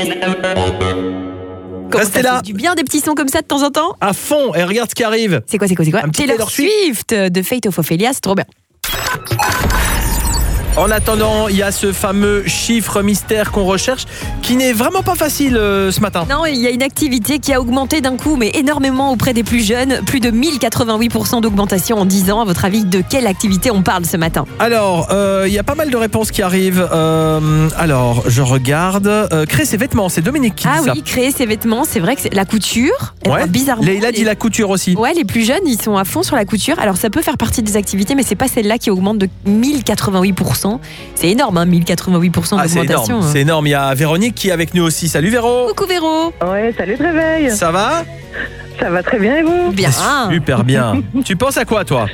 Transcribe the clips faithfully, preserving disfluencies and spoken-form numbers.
Comment Restez ça là. fait du bien des petits sons comme ça de temps en temps. À fond, et regarde ce qui arrive. C'est quoi, c'est quoi, c'est quoi Un petit Taylor Taylor Swift de Fate of Ophelia, c'est trop bien. En attendant, il y a ce fameux chiffre mystère qu'on recherche qui n'est vraiment pas facile euh, ce matin. Non, il y a une activité qui a augmenté d'un coup, mais énormément auprès des plus jeunes. Plus de mille quatre-vingt-huit pour cent d'augmentation en dix ans. À votre avis, de quelle activité on parle ce matin? Alors, euh, il y a pas mal de réponses qui arrivent. Euh, alors, je regarde. Euh, créer ses vêtements, c'est Dominique qui Ah dit ça. oui, créer ses vêtements, c'est vrai que c'est la couture. eh Ouais. ben, bizarrement. Leïla dit les- la couture aussi. Ouais, les plus jeunes, ils sont à fond sur la couture. Alors, ça peut faire partie des activités, mais c'est pas celle-là qui augmente de mille quatre-vingt-huit pour cent. C'est énorme, hein, mille quatre-vingt-huit pour cent Ah, c'est d'augmentation. énorme, hein. c'est énorme. Il y a Véronique qui est avec nous aussi. Salut Véro. Coucou Véro. Ouais, salut de réveil. Ça va? Ça va très bien et vous? Bien. Super bien. Tu penses à quoi toi?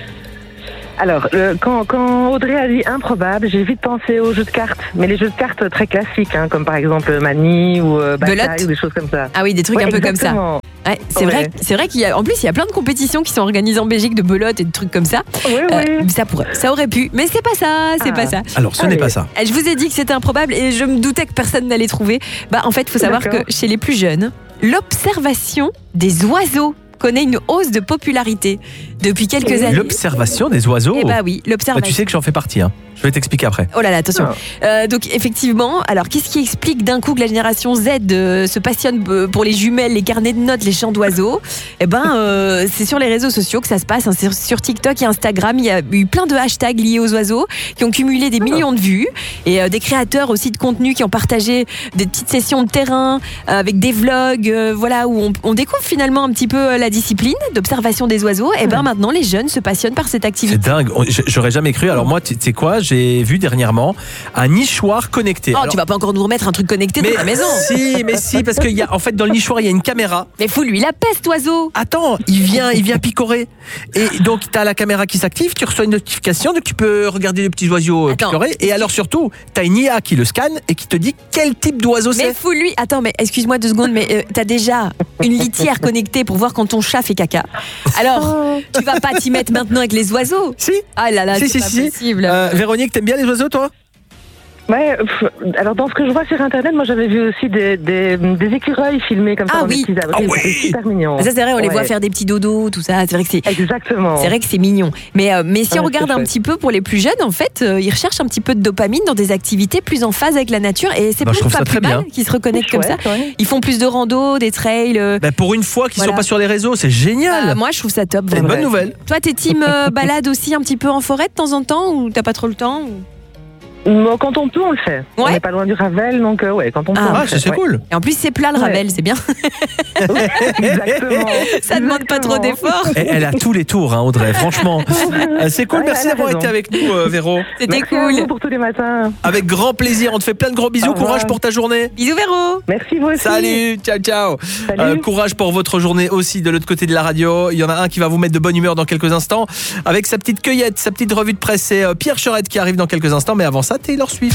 Alors, euh, quand, quand Audrey a dit improbable, j'ai vite pensé aux jeux de cartes. Mais les jeux de cartes très classiques, hein, comme par exemple Mani ou euh, Bataille Belote. ou des choses comme ça. Ah oui, des trucs Ouais, un peu comme ça. exactement. Ouais, c'est Ouais. vrai, c'est vrai qu'il y a, en plus, il y a plein de compétitions qui sont organisées en Belgique de belote et de trucs comme ça. Oui, Euh, oui. ça pourrait, ça aurait pu, mais c'est pas ça, c'est Ah. pas ça. Alors, ce Allez. n'est pas ça. Je vous ai dit que c'était improbable et je me doutais que personne n'allait trouver. Bah, en fait, il faut savoir D'accord. que chez les plus jeunes, l'observation des oiseaux connaît une hausse de popularité depuis quelques Oui. années. L'observation des oiseaux. Eh bah oui, Bah, l'observation. tu sais que j'en fais partie. Hein. Je vais t'expliquer après. Oh là là, attention. Ah. Euh, donc effectivement, alors qu'est-ce qui explique d'un coup que la génération Z euh, se passionne euh, pour les jumelles, les carnets de notes, les chants d'oiseaux? Eh ben, euh, c'est sur les réseaux sociaux que ça se passe. hein. Sur, sur TikTok et Instagram, il y a eu plein de hashtags liés aux oiseaux qui ont cumulé des millions de vues et euh, des créateurs aussi de contenu qui ont partagé des petites sessions de terrain euh, avec des vlogs, euh, voilà où on, on découvre finalement un petit peu euh, la discipline d'observation des oiseaux. Et ben maintenant, les jeunes se passionnent par cette C'est activité. dingue. On- j- J'aurais jamais cru. Alors moi, tu sais quoi? J'ai vu dernièrement un nichoir connecté. Oh, Alors- tu vas pas encore nous remettre un truc connecté dans la maison? Si, mais si, parce qu'il y a, en fait, dans le nichoir, il y a une caméra. Mais fous-lui la peste, oiseau! Attends, il vient, il vient picorer. Et donc, tu as la caméra qui s'active, tu reçois une notification, donc tu peux regarder les petits oiseaux euh, Attends. picorer. Et alors, surtout, tu as une I A qui le scanne et qui te dit quel type d'oiseau Mais c'est. fous-lui. Attends, mais excuse-moi deux secondes, mais euh, t'as déjà une litière connectée pour voir quand ton chat fait caca. Alors, tu vas pas t'y mettre maintenant avec les oiseaux? Si. Ah là là, Si, c'est si, pas si. possible. Euh, Véronique, t'aimes bien les oiseaux, toi? Ouais, pff, alors dans ce que je vois sur internet, moi j'avais vu aussi des, des, des écureuils filmés comme ça Ah dans oui. des petits abris. Ah oui. C'était super mignon. Ça c'est vrai, on les Ouais. voit faire des petits dodos, tout ça. C'est vrai que c'est. Exactement. C'est vrai que c'est mignon. Mais, euh, mais si Ouais, on regarde c'est un chouette. petit peu pour les plus jeunes, en fait, euh, ils recherchent un petit peu de dopamine dans des activités plus en phase avec la nature. Et c'est Bah, je peut-être trouve pas ça plus très mal bien. qu'ils se reconnectent comme ça. Chouette, ouais. Ils font plus de rando, des trails. euh, Ben, pour une fois qu'ils Voilà. sont pas sur les réseaux, c'est génial. bah, moi, je trouve ça top. c'est une vraiment. bonne nouvelle. Toi, t'es team euh, balade aussi un petit peu en forêt de temps en temps ou t'as pas trop le temps ou- Bon, quand on peut, on le fait. On Ouais. n'est pas loin du Ravel, donc euh, ouais, quand on peut, Ah, on Ah, le c'est fait. c'est ouais. cool. Et en plus, c'est plat le Ouais. Ravel, c'est bien. Exactement. Ça demande pas trop Exactement. d'efforts. Elle, elle a tous les tours, hein, Audrey, franchement. Euh, C'est cool, Ouais, merci elle a d'avoir raison. été avec nous, euh, Véro. C'était Merci à cool. vous pour tous les matins. Avec grand plaisir, on te fait plein de gros bisous. Au revoir. Courage pour ta journée. Bisous Véro. Merci vous aussi. Salut, ciao, ciao. Salut. Euh, courage pour votre journée aussi de l'autre côté de la radio. Il y en a un qui va vous mettre de bonne humeur dans quelques instants avec sa petite cueillette, sa petite revue de presse. C'est euh, Pierre Chorette qui arrive dans quelques instants. Mais avant ça, Taylor Swift.